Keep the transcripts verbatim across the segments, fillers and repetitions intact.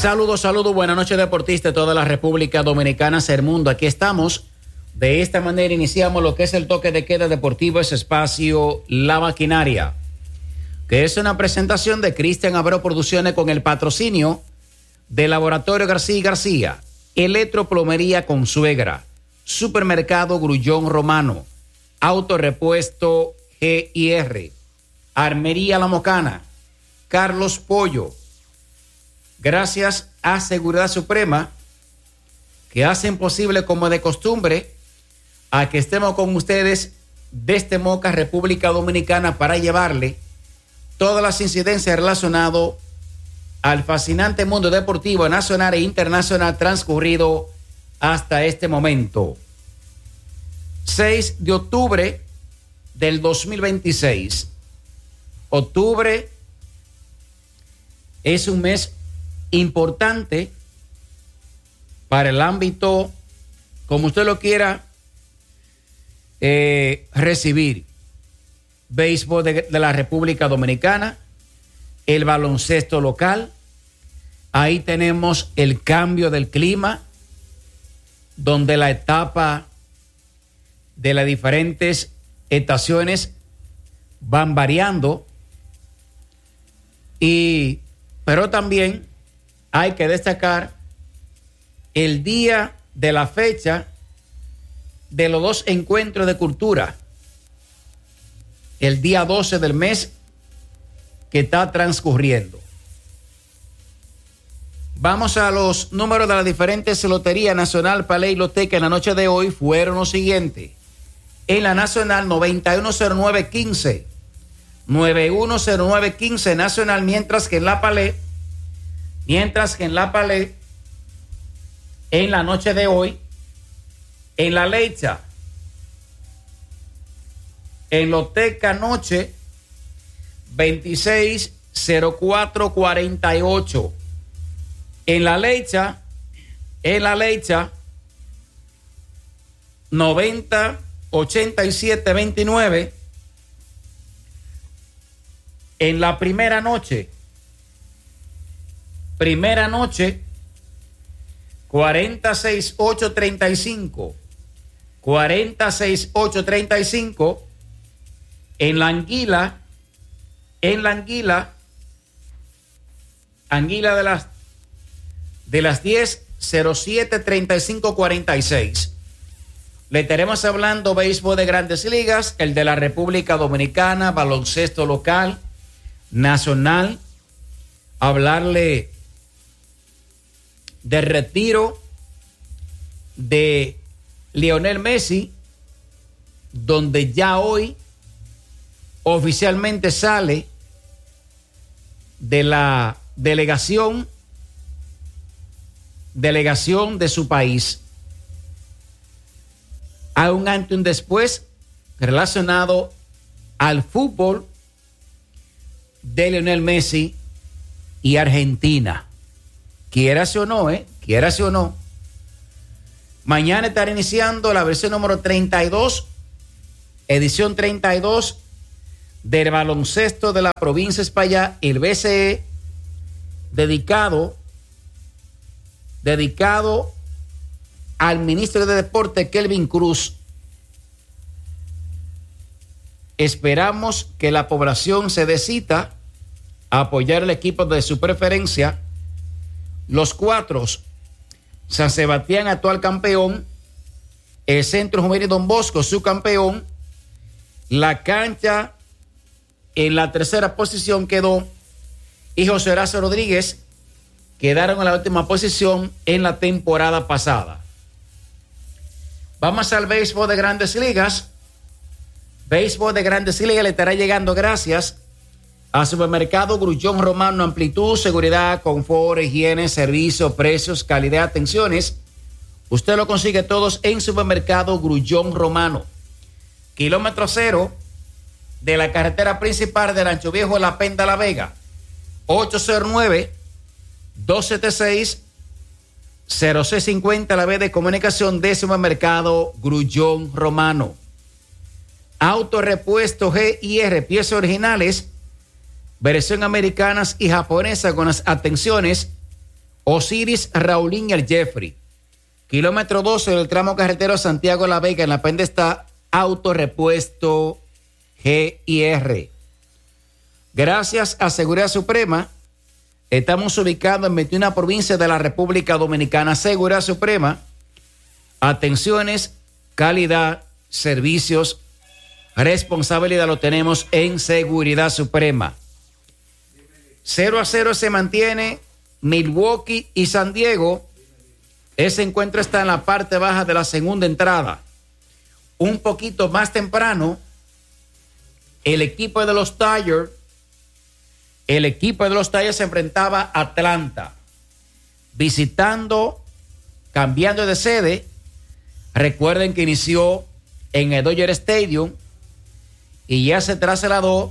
Saludos, saludos, buenas noches deportistas de toda la República Dominicana, Sermundo. Aquí estamos. De esta manera iniciamos lo que es el toque de queda deportivo, ese espacio La Maquinaria, que es una presentación de Cristian Abreu Producciones con el patrocinio de Laboratorio García y García, Electroplomería Consuegra, Supermercado Grullón Romano, Autorepuesto G I R, Armería La Mocana, Carlos Pollo. Gracias a Seguridad Suprema, que hacen posible, como de costumbre, a que estemos con ustedes desde Moca, República Dominicana, para llevarle todas las incidencias relacionadas al fascinante mundo deportivo nacional e internacional transcurrido hasta este momento. seis de octubre del dos mil veintiséis. Octubre es un mes importante para el ámbito, como usted lo quiera eh, recibir. Béisbol de, de la República Dominicana, el baloncesto local. Ahí tenemos el cambio del clima, donde la etapa de las diferentes estaciones van variando. Y, pero también hay que destacar el día de la fecha de los dos encuentros de cultura. El día doce del mes que está transcurriendo. Vamos a los números de las diferentes loterías nacional, Palé y Loteca en la noche de hoy. Fueron los siguientes. En la nacional, noventa y uno cero nueve quince. noventa y uno cero nueve quince nacional, mientras que en la Palé, mientras que en la Palé, en la noche de hoy, en la Lecha, en Loteca Noche, veintiséis cero cuatro cuarenta y ocho. En la Lecha, en la Lecha, noventa ochenta y siete veintinueve. En la primera noche, primera noche, cuarenta y seis ocho treinta y cinco. cuarenta y seis ocho treinta y cinco. En la Anguila, en la Anguila, Anguila de las de las diez cero siete treinta y cinco cuarenta y seis. Le estaremos hablando béisbol de Grandes Ligas, el de la República Dominicana, baloncesto local, nacional, hablarle del retiro de Lionel Messi, donde ya hoy oficialmente sale de la delegación delegación de su país. Hay un antes y un después relacionado al fútbol de Lionel Messi y Argentina. Quiérase o no, ¿eh? Quiérase o no. Mañana estará iniciando la versión número treinta y dos, edición treinta y dos del baloncesto de la provincia de España, el B C E, dedicado, dedicado al ministro de Deporte, Kelvin Cruz. Esperamos que la población se decida a apoyar el equipo de su preferencia. Los Cuatros, San Sebastián, actual campeón, el Centro Juvenil Don Bosco, subcampeón. La Cancha en la tercera posición quedó, y José Horacio Rodríguez quedaron en la última posición en la temporada pasada. Vamos al béisbol de Grandes Ligas. Béisbol de Grandes Ligas le estará llegando gracias a Supermercado Grullón Romano. Amplitud, seguridad, confort, higiene, servicio, precios, calidad, atenciones. Usted lo consigue todos en Supermercado Grullón Romano. Kilómetro cero de la carretera principal del Rancho Viejo, La Penda, La Vega. ocho cero nueve, dos siete seis, cero seis cinco cero, la vía de comunicación de Supermercado Grullón Romano. Autorepuesto G I R, piezas originales, versión americanas y japonesa con las atenciones Osiris, Raulín y el Jeffrey. Kilómetro doce del tramo carretero Santiago La Vega. En la pende está Autorepuesto G I R. Gracias a Seguridad Suprema, estamos ubicados en veintiuna provincias de la República Dominicana. Seguridad Suprema, atenciones, calidad, servicios, responsabilidad lo tenemos en Seguridad Suprema. cero a cero se mantiene Milwaukee y San Diego. Ese encuentro está en la parte baja de la segunda entrada. Un poquito más temprano, el equipo de los Tigers, el equipo de los Tigers se enfrentaba a Atlanta, visitando, cambiando de sede. Recuerden que inició en el Dodger Stadium y ya se trasladó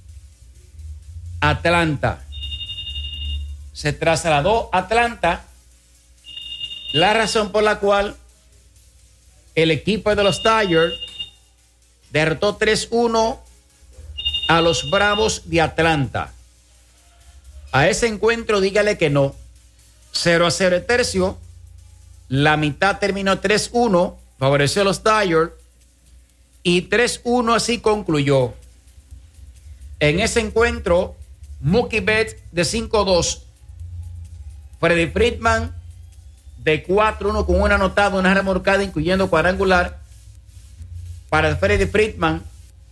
a Atlanta. Se trasladó a Atlanta, la razón por la cual el equipo de los Tigers derrotó tres uno a los Bravos de Atlanta. A ese encuentro dígale que no. cero a cero el tercio. La mitad terminó tres uno, favoreció a los Tigers y tres uno así concluyó. En ese encuentro, Mookie Betts de cinco dos, Freddie Freeman de cuatro uno con una anotada, una remolcada, incluyendo cuadrangular para Freddie Freeman.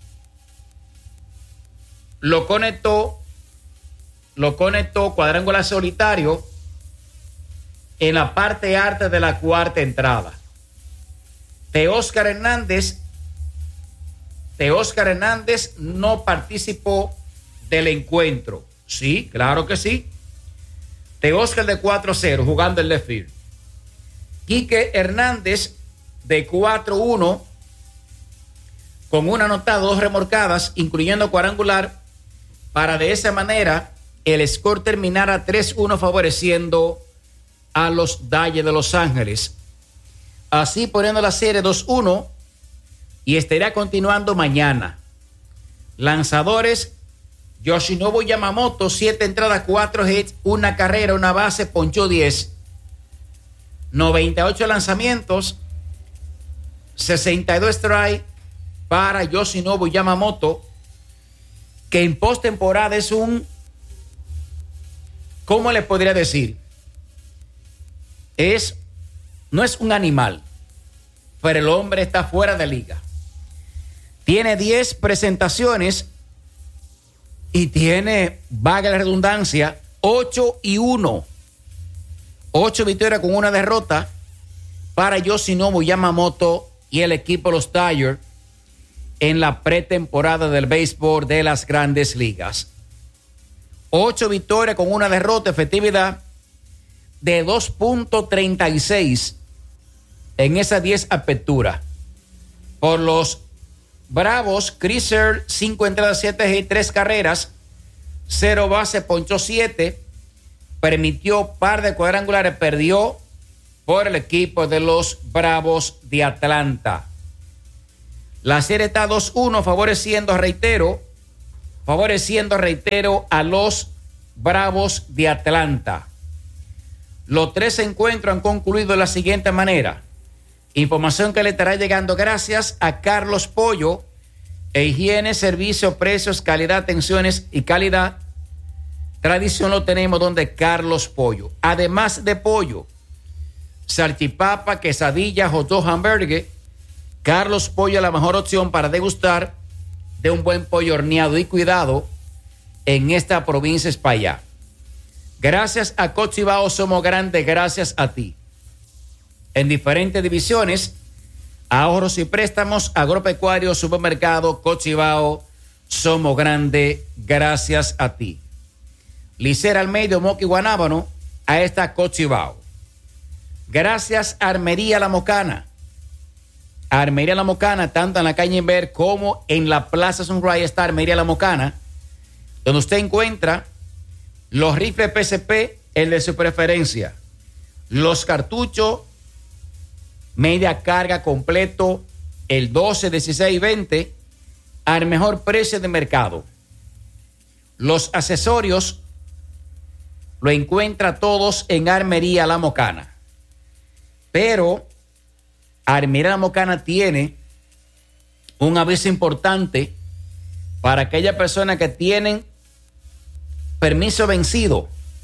Lo conectó, lo conectó cuadrangular solitario en la parte alta de la cuarta entrada. Teóscar Hernández, Teóscar Hernández no participó del encuentro. Sí, claro que sí. Teóscar de cuatro cero jugando el left field. Quique Hernández de cuatro uno con una anotada, dos remolcadas, incluyendo cuadrangular, para de esa manera el score terminara tres uno favoreciendo a los Dodgers de Los Ángeles. Así poniendo la serie dos uno y estaría continuando mañana. Lanzadores: Yoshinobu Yamamoto, siete entradas, cuatro hits, una carrera, una base, ponchó diez. noventa y ocho lanzamientos, sesenta y dos strikes para Yoshinobu Yamamoto, que en postemporada es un, ¿cómo le podría decir? Es, no es un animal, pero el hombre está fuera de liga. Tiene diez presentaciones y tiene, vaga la redundancia, ocho y uno. ocho victorias con una derrota para Yoshinobu Yamamoto y el equipo de los Tigers en la pretemporada del béisbol de las Grandes Ligas. ocho victorias con una derrota, efectividad de dos punto treinta y seis en esas diez aperturas. Por los Bravos, Chris Earl, cinco entradas, siete hits, tres carreras, cero base, ponchó siete, permitió par de cuadrangulares, perdió por el equipo de los Bravos de Atlanta. La serie está dos uno, favoreciendo, reitero, favoreciendo, reitero, a los Bravos de Atlanta. Los tres encuentros han concluido de la siguiente manera. Información que le estará llegando gracias a Carlos Pollo. E higiene, servicio, precios, calidad, atenciones y calidad. Tradición lo tenemos donde Carlos Pollo. Además de pollo, salchipapa, quesadilla, hot dog, hamburgues, Carlos Pollo es la mejor opción para degustar de un buen pollo horneado y cuidado en esta provincia España. Gracias a Cochibao somos grandes, gracias a ti. En diferentes divisiones, ahorros y préstamos, agropecuario, supermercado, Cochibao, somos grandes, gracias a ti. Licera Almeida, Moqui, Guanábano, a esta Cochibao. Gracias a Armería La Mocana. Armería La Mocana, tanto en la calle Inver como en la Plaza Sunrise está Armería La Mocana, donde usted encuentra los rifles P C P, el de su preferencia, los cartuchos media carga completo, el doce, dieciséis y veinte, al mejor precio de mercado. Los accesorios lo encuentra todos en Armería La Mocana. Pero Armería La Mocana tiene un aviso importante para aquellas personas que tienen permiso vencido,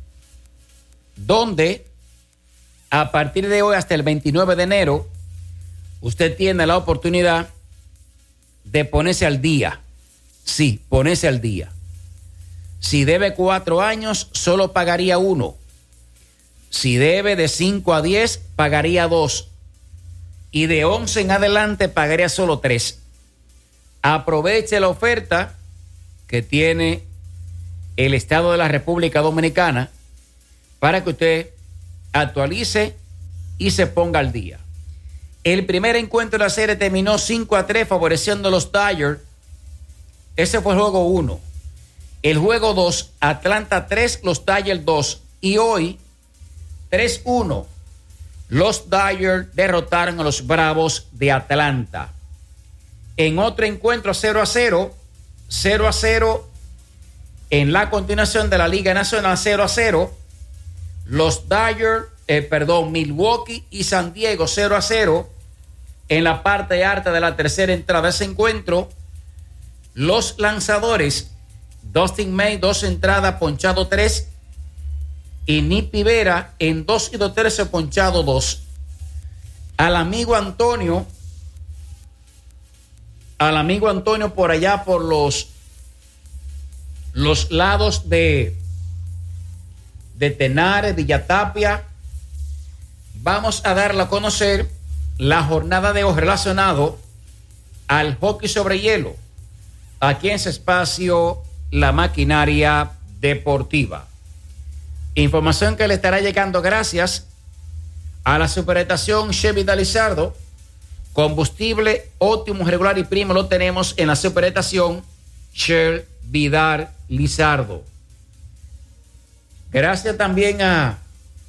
donde a partir de hoy hasta el veintinueve de enero, usted tiene la oportunidad de ponerse al día. Sí, ponerse al día. Si debe cuatro años, solo pagaría uno. Si debe de cinco a diez, pagaría dos. Y de once en adelante, pagaría solo tres. Aproveche la oferta que tiene el Estado de la República Dominicana para que usted actualice y se ponga al día. El primer encuentro de la serie terminó cinco a tres favoreciendo a los Dodgers. Ese fue el juego uno. El juego dos, Atlanta tres, los Dodgers dos. Y hoy, tres uno, los Dodgers derrotaron a los Bravos de Atlanta. En otro encuentro cero a cero, cero a cero, en la continuación de la Liga Nacional cero a cero, los Dodgers, eh, perdón, Milwaukee y San Diego cero a cero, en la parte alta de la tercera entrada de ese encuentro, los lanzadores, Dustin May, dos entradas, ponchado tres, y Nick Rivera en dos y dos tercios, ponchado dos. Al amigo Antonio, al amigo Antonio por allá por los, los lados de, de Tenares, Villatapia, vamos a darle a conocer la jornada de hoy relacionado al hockey sobre hielo. Aquí en ese espacio, La Maquinaria Deportiva. Información que le estará llegando gracias a la superestación Chevy de Lizardo. Combustible óptimo, regular y primo lo tenemos en la superestación Shell Vidal Lizardo. Gracias también a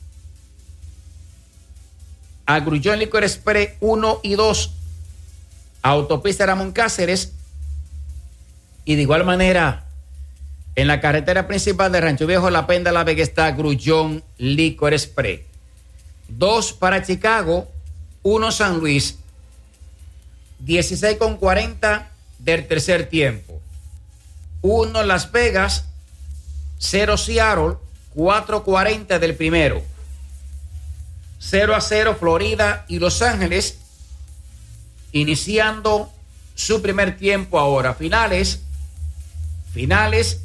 a Grullón Licor Express uno y dos, autopista Ramón Cáceres, y de igual manera en la carretera principal de Rancho Viejo La Penda La Vega está Grullón Licor Express. Dos para Chicago, uno San Luis, dieciséis con cuarenta del tercer tiempo. Uno Las Vegas, cero Seattle, cuatro cuarenta del primero. cero a cero Florida y Los Ángeles, iniciando su primer tiempo ahora. Finales, finales,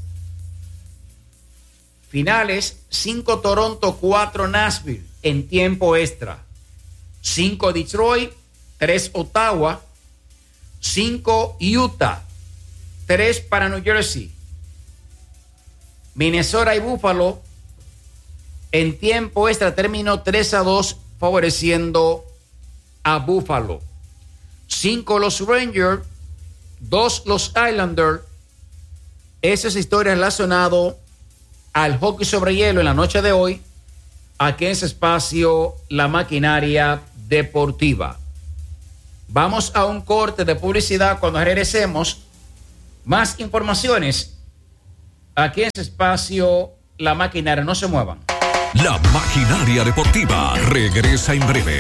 finales, cinco Toronto, cuatro Nashville en tiempo extra. cinco Detroit, tres Ottawa, cinco Utah, tres para New Jersey. Minnesota y Buffalo en tiempo extra terminó tres a dos favoreciendo a Buffalo. cinco los Rangers, dos los Islanders. Esa es historia relacionada al hockey sobre hielo en la noche de hoy, aquí en ese espacio La Maquinaria Deportiva. Vamos a un corte de publicidad. Cuando regresemos, más informaciones aquí en ese espacio La Maquinaria. No se muevan. La Maquinaria Deportiva regresa en breve.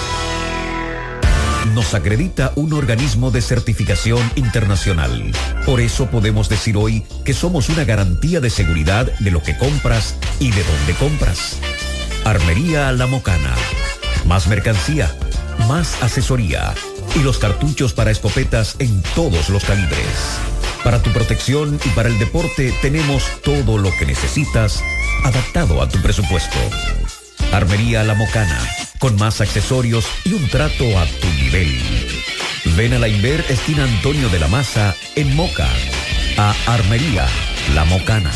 Nos acredita un organismo de certificación internacional. Por eso podemos decir hoy que somos una garantía de seguridad de lo que compras y de dónde compras. Armería La Mocana. Más mercancía, más asesoría y los cartuchos para escopetas en todos los calibres. Para tu protección y para el deporte tenemos todo lo que necesitas adaptado a tu presupuesto. Armería La Mocana, con más accesorios y un trato a tu nivel. Ven a la Inver, esquina Antonio de la Maza, en Moca, a Armería La Mocana.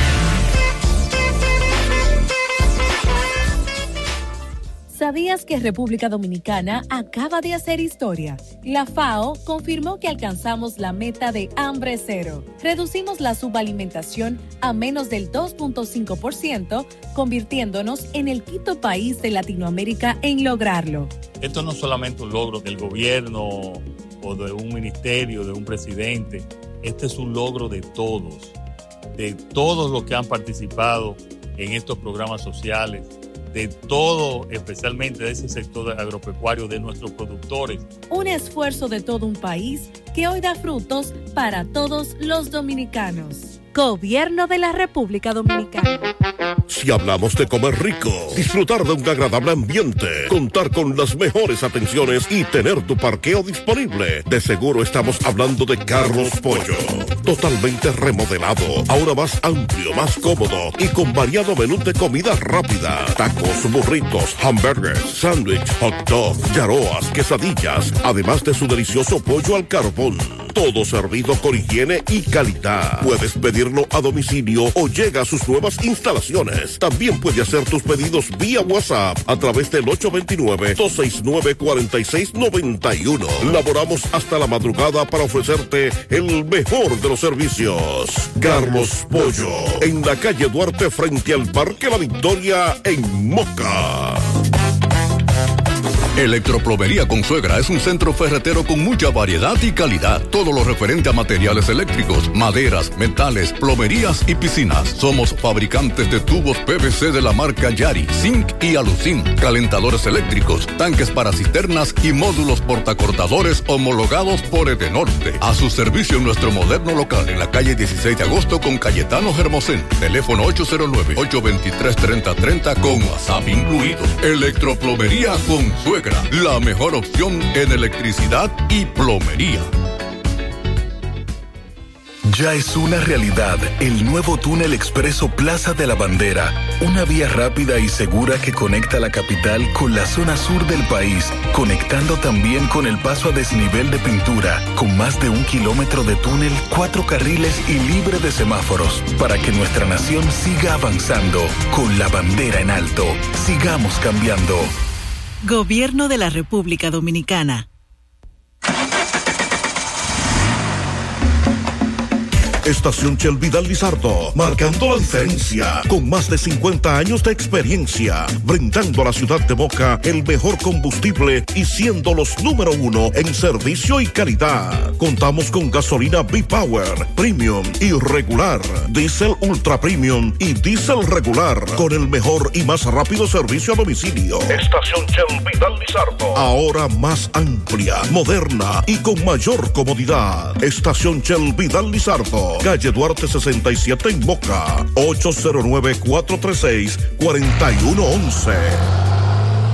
¿Sabías que República Dominicana acaba de hacer historia? La FAO confirmó que alcanzamos la meta de hambre cero. Reducimos la subalimentación a menos del dos punto cinco por ciento, convirtiéndonos en el quinto país de Latinoamérica en lograrlo. Esto no es solamente un logro del gobierno o de un ministerio, de un presidente. Este es un logro de todos, de todos los que han participado en estos programas sociales, de todo, especialmente de ese sector agropecuario, de nuestros productores. Un esfuerzo de todo un país que hoy da frutos para todos los dominicanos. Gobierno de la República Dominicana. Si hablamos de comer rico, disfrutar de un agradable ambiente, contar con las mejores atenciones y tener tu parqueo disponible, de seguro estamos hablando de Carlos Pollo. Totalmente remodelado, ahora más amplio, más cómodo y con variado menú de comida rápida. Tacos, burritos, hamburgers, sándwich, hot dog, yaroas, quesadillas, además de su delicioso pollo al carbón. Todo servido con higiene y calidad. Puedes pedirlo a domicilio o llega a sus nuevas instalaciones. También puede hacer tus pedidos vía WhatsApp a través del ocho dos nueve, dos seis nueve, cuatro seis nueve uno. Laboramos hasta la madrugada para ofrecerte el mejor de los servicios. Carlos Pollo, en la calle Duarte frente al Parque La Victoria en Moca. Electroplomería Consuegra es un centro ferretero con mucha variedad y calidad. Todo lo referente a materiales eléctricos, maderas, metales, plomerías y piscinas. Somos fabricantes de tubos P V C de la marca Yari, Zinc y Alucin, calentadores eléctricos, tanques para cisternas y módulos portacortadores homologados por Edenorte. A su servicio en nuestro moderno local en la calle dieciséis de agosto con Cayetano Hermosén. Teléfono ocho cero nueve, ocho dos tres, tres cero tres cero con WhatsApp incluido. Electroplomería Consuegra, la mejor opción en electricidad y plomería. Ya es una realidad el nuevo túnel expreso Plaza de la Bandera, una vía rápida y segura que conecta la capital con la zona sur del país, conectando también con el paso a desnivel de Pintura, con más de un kilómetro de túnel, cuatro carriles y libre de semáforos, para que nuestra nación siga avanzando con la bandera en alto. Sigamos cambiando. Gobierno de la República Dominicana. Estación Shell Vidal Lizardo, marcando la diferencia, con más de cincuenta años de experiencia, brindando a la ciudad de Moca el mejor combustible y siendo los número uno en servicio y calidad. Contamos con gasolina B-Power, Premium y regular, Diesel Ultra Premium y Diesel regular, con el mejor y más rápido servicio a domicilio. Estación Shell Vidal Lizardo, ahora más amplia, moderna y con mayor comodidad. Estación Shell Vidal Lizardo, calle Duarte sesenta y siete en Moca, ocho cero nueve, cuatro tres seis, cuatro uno uno uno.